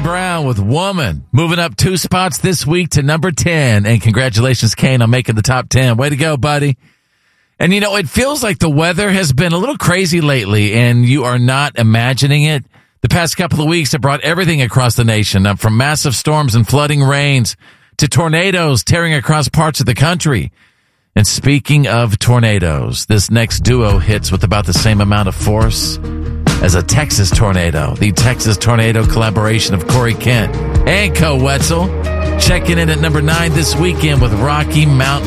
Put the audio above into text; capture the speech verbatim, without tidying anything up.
Brown with Woman, moving up two spots this week to number ten. And congratulations, Kane, on making the top ten. Way to go, buddy. And, you know, it feels like the weather has been a little crazy lately, and you are not imagining it. The past couple of weeks have brought everything across the nation, uh, from massive storms and flooding rains to tornadoes tearing across parts of the country. And speaking of tornadoes, this next duo hits with about the same amount of force as a Texas tornado. The Texas Tornado collaboration of Corey Kent and Co. Wetzel checking in at number nine this weekend with Rocky Mountain